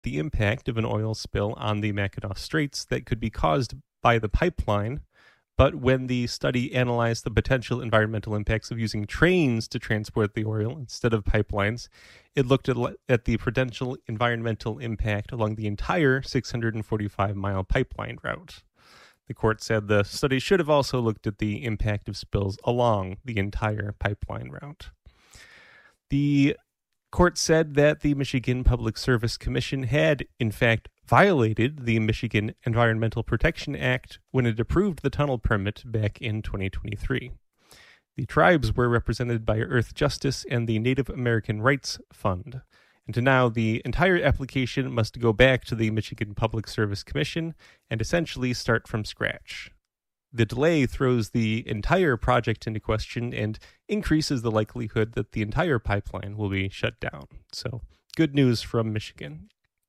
the impact of an oil spill on the Mackinac Straits that could be caused by the pipeline. But when the study analyzed the potential environmental impacts of using trains to transport the oil instead of pipelines, it looked at the potential environmental impact along the entire 645-mile pipeline route. The court said the study should have also looked at the impact of spills along the entire pipeline route. The court said that the Michigan Public Service Commission had, in fact, violated the Michigan Environmental Protection Act when it approved the tunnel permit back in 2023. The tribes were represented by Earth Justice and the Native American Rights Fund. And now the entire application must go back to the Michigan Public Service Commission and essentially start from scratch. The delay throws the entire project into question and increases the likelihood that the entire pipeline will be shut down. So, good news from Michigan.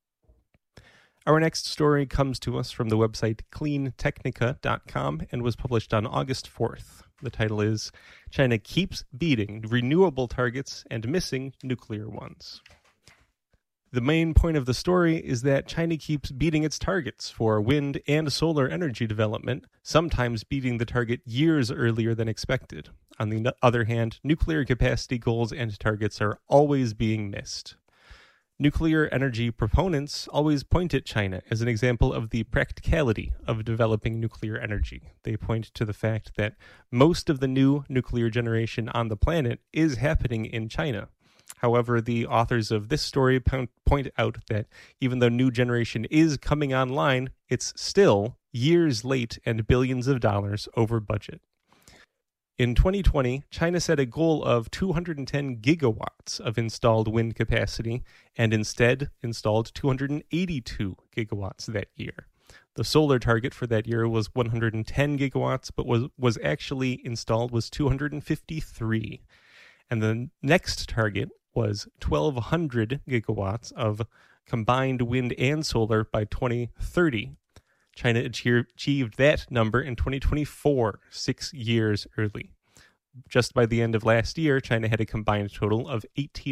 Our next story comes to us from the website cleantechnica.com and was published on August 4th. The title is China Keeps Beating Renewable Targets and Missing Nuclear Ones. The main point of the story is that China keeps beating its targets for wind and solar energy development, sometimes beating the target years earlier than expected. On the other hand, nuclear capacity goals and targets are always being missed. Nuclear energy proponents always point at China as an example of the practicality of developing nuclear energy. They point to the fact that most of the new nuclear generation on the planet is happening in China. However, the authors of this story point out that even though new generation is coming online, it's still years late and billions of dollars over budget. In 2020, China set a goal of 210 gigawatts of installed wind capacity and instead installed 282 gigawatts that year. The solar target for that year was 110 gigawatts, but was actually installed was 253. And the next target was 1,200 gigawatts of combined wind and solar by 2030. China achieved that number in 2024, 6 years early. Just by the end of last year, China had a combined total of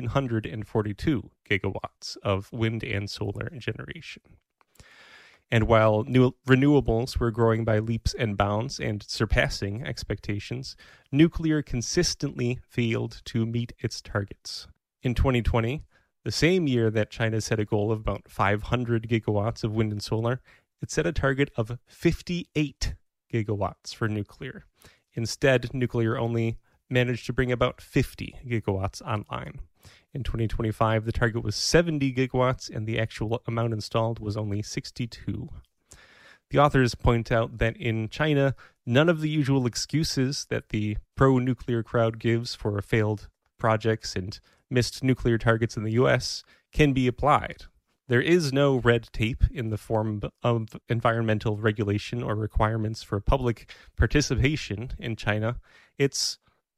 1,842 gigawatts of wind and solar generation. And while new renewables were growing by leaps and bounds and surpassing expectations, nuclear consistently failed to meet its targets. In 2020, the same year that China set a goal of about 500 gigawatts of wind and solar, it set a target of 58 gigawatts for nuclear. Instead, nuclear only managed to bring about 50 gigawatts online. In 2025, the target was 70 gigawatts, and the actual amount installed was only 62. The authors point out that in China, none of the usual excuses that the pro-nuclear crowd gives for failed projects and missed nuclear targets in the U.S. can be applied. There is no red tape in the form of environmental regulation or requirements for public participation in China. It's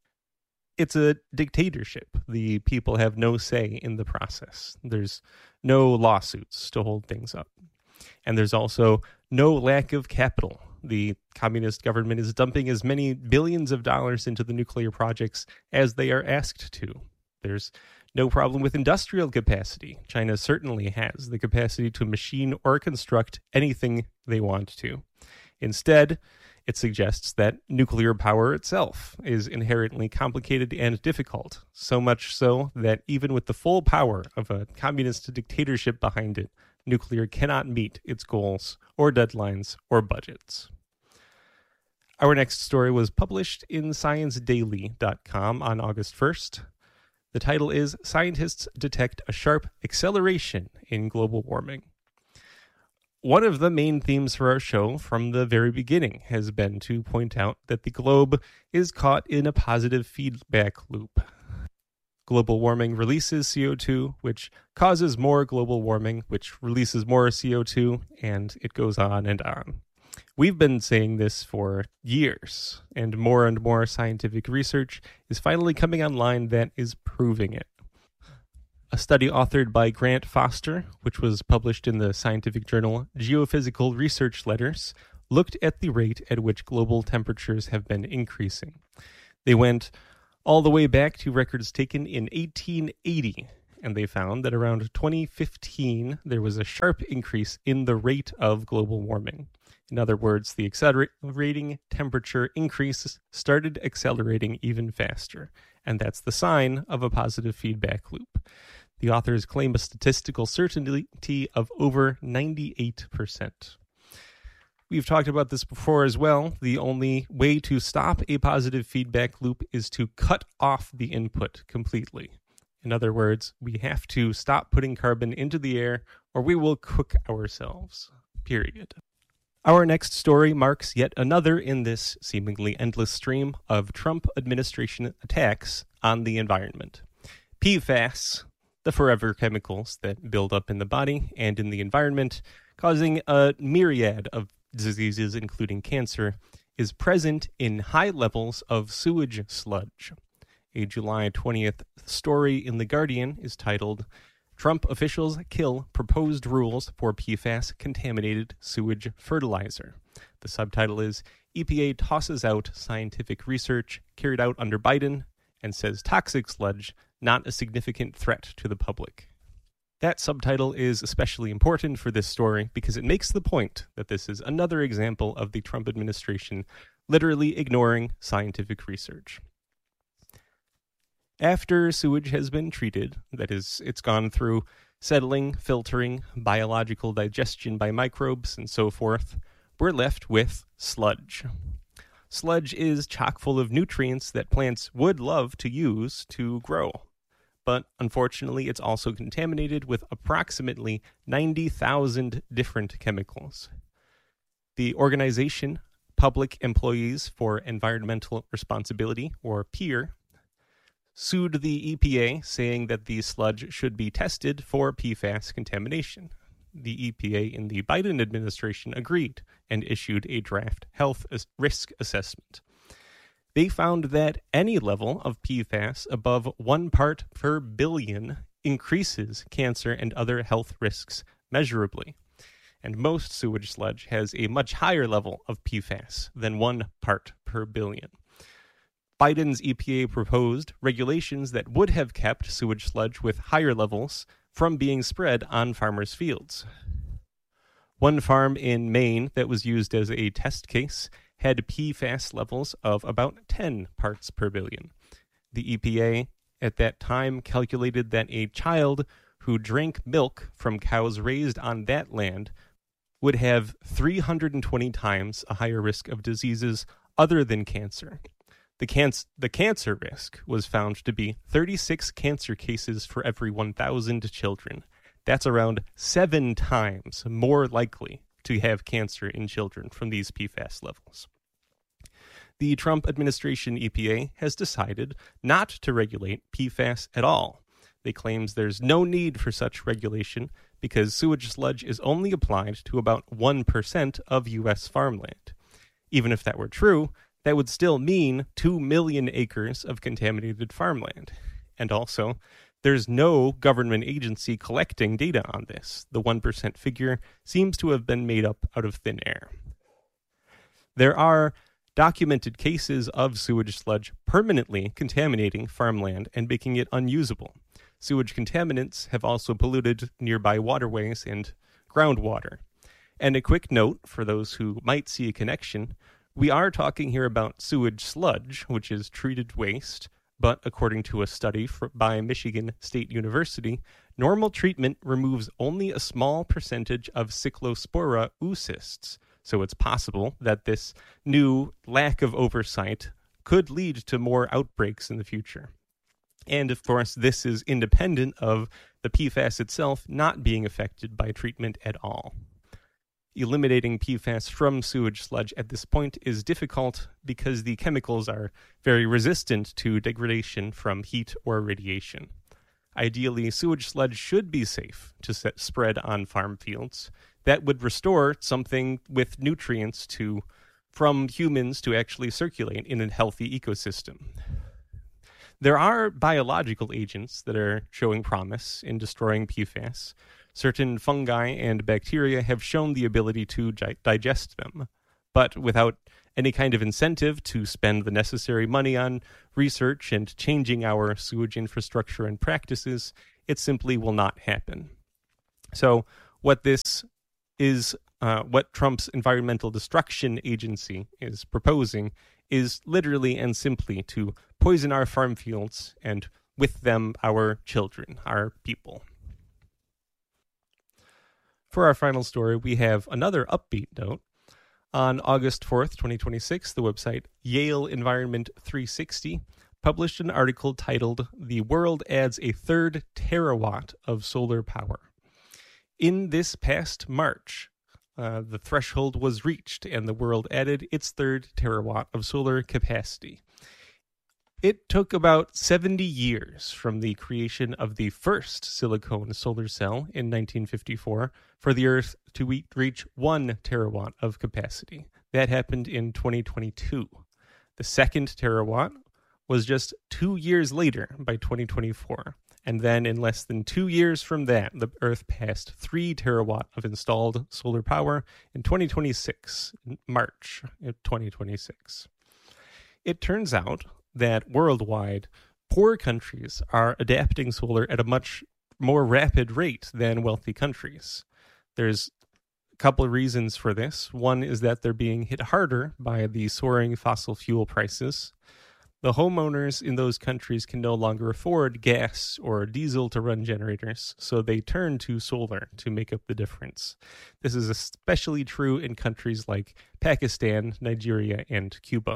a dictatorship. The people have no say in the process. There's no lawsuits to hold things up. And there's also no lack of capital. The communist government is dumping as many billions of dollars into the nuclear projects as they are asked to. There's no problem with industrial capacity. China certainly has the capacity to machine or construct anything they want to. Instead, it suggests that nuclear power itself is inherently complicated and difficult, so much so that even with the full power of a communist dictatorship behind it, nuclear cannot meet its goals or deadlines or budgets. Our next story was published in ScienceDaily.com on August 1st. The title is Scientists Detect a Sharp Acceleration in Global Warming. One of the main themes for our show from the very beginning has been to point out that the globe is caught in a positive feedback loop. Global warming releases CO2, which causes more global warming, which releases more CO2, and it goes on and on. We've been saying this for years, and more scientific research is finally coming online that is proving it. A study authored by Grant Foster, which was published in the scientific journal Geophysical Research Letters, looked at the rate at which global temperatures have been increasing. They went all the way back to records taken in 1880 and they found that around 2015, there was a sharp increase in the rate of global warming. In other words, the accelerating temperature increase started accelerating even faster, and that's the sign of a positive feedback loop. The authors claim a statistical certainty of over 98%. We've talked about this before as well. The only way to stop a positive feedback loop is to cut off the input completely. In other words, we have to stop putting carbon into the air or we will cook ourselves, period. Our next story marks yet another in this seemingly endless stream of Trump administration attacks on the environment. PFAS, the forever chemicals that build up in the body and in the environment, causing a myriad of diseases, including cancer, is present in high levels of sewage sludge. A July 20th story in The Guardian is titled, "Trump Officials Kill Proposed Rules for PFAS-Contaminated Sewage Fertilizer." The subtitle is, "EPA Tosses Out Scientific Research Carried Out Under Biden and Says Toxic Sludge Not a Significant Threat to the Public." That subtitle is especially important for this story because it makes the point that this is another example of the Trump administration literally ignoring scientific research. After sewage has been treated, that is, it's gone through settling, filtering, biological digestion by microbes, and so forth, we're left with sludge. Sludge is chock full of nutrients that plants would love to use to grow. But unfortunately, it's also contaminated with approximately 90,000 different chemicals. The organization Public Employees for Environmental Responsibility, or PEER, sued the EPA, saying that the sludge should be tested for PFAS contamination. The EPA in the Biden administration agreed and issued a draft health risk assessment. They found that any level of PFAS above 1 part per billion increases cancer and other health risks measurably. And most sewage sludge has a much higher level of PFAS than 1 part per billion. Biden's EPA proposed regulations that would have kept sewage sludge with higher levels from being spread on farmers' fields. One farm in Maine that was used as a test case had PFAS levels of about 10 parts per billion. The EPA at that time calculated that a child who drank milk from cows raised on that land would have 320 times a higher risk of diseases other than cancer. The cancer risk was found to be 36 cancer cases for every 1,000 children. That's around 7 times more likely to have cancer in children from these PFAS levels. The Trump administration EPA has decided not to regulate PFAS at all. They claim there's no need for such regulation because sewage sludge is only applied to about 1% of U.S. farmland. Even if that were true, that would still mean 2 million acres of contaminated farmland. And also, there's no government agency collecting data on this. The 1% figure seems to have been made up out of thin air. There are documented cases of sewage sludge permanently contaminating farmland and making it unusable. Sewage contaminants have also polluted nearby waterways and groundwater. And a quick note for those who might see a connection, we are talking here about sewage sludge, which is treated waste, but according to a study by Michigan State University, normal treatment removes only a small percentage of Cyclospora oocysts, so it's possible that this new lack of oversight could lead to more outbreaks in the future. And of course, this is independent of the PFAS itself not being affected by treatment at all. Eliminating PFAS from sewage sludge at this point is difficult because the chemicals are very resistant to degradation from heat or radiation. Ideally, sewage sludge should be safe to spread on farm fields. That would restore something with nutrients from humans to actually circulate in a healthy ecosystem. There are biological agents that are showing promise in destroying PFAS. Certain fungi and bacteria have shown the ability to digest them, but without any kind of incentive to spend the necessary money on research and changing our sewage infrastructure and practices, It simply will not happen. So what this is, what Trump's Environmental Destruction Agency is proposing is literally and simply to poison our farm fields and with them our children, our people. For our final story, we have another upbeat note. On August 4th, 2026, the website Yale Environment 360 published an article titled "The World Adds a Third Terawatt of Solar Power." In this past March, the threshold was reached and the world added its third terawatt of solar capacity. It took about 70 years from the creation of the first silicone solar cell in 1954 for the Earth to reach 1 terawatt of capacity. That happened in 2022. The second terawatt was just 2 years later, by 2024. And then in less than 2 years from that, the Earth passed 3 terawatt of installed solar power in 2026, March of 2026. It turns out that worldwide, poor countries are adapting solar at a much more rapid rate than wealthy countries. There's a couple of reasons for this. One is that they're being hit harder by the soaring fossil fuel prices. The homeowners in those countries can no longer afford gas or diesel to run generators, so they turn to solar to make up the difference. This is especially true in countries like Pakistan, Nigeria, and Cuba.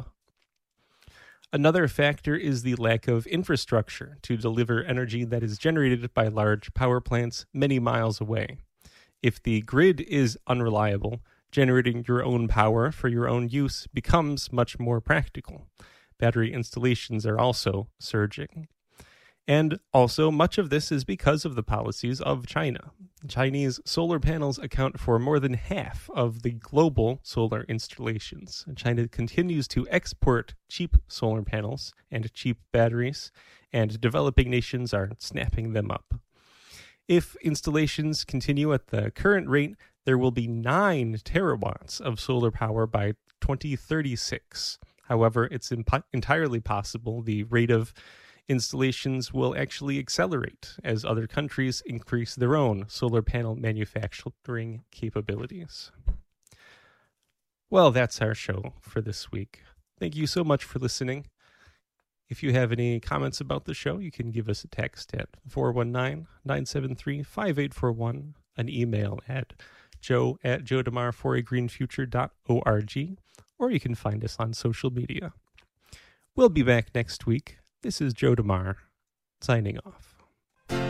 Another factor is the lack of infrastructure to deliver energy that is generated by large power plants many miles away. If the grid is unreliable, generating your own power for your own use becomes much more practical. Battery installations are also surging. And also, much of this is because of the policies of China. Chinese solar panels account for more than half of the global solar installations. China continues to export cheap solar panels and cheap batteries, and developing nations are snapping them up. If installations continue at the current rate, there will be 9 terawatts of solar power by 2036. However, it's entirely possible the rate of installations will actually accelerate as other countries increase their own solar panel manufacturing capabilities. Well, that's our show for this week. Thank you so much for listening. If you have any comments about the show, you can give us a text at 419-973-5841, an email at joe@joedemar4agreenfuture.org, or you can find us on social media. We'll be back next week. This is Joe DeMar, signing off.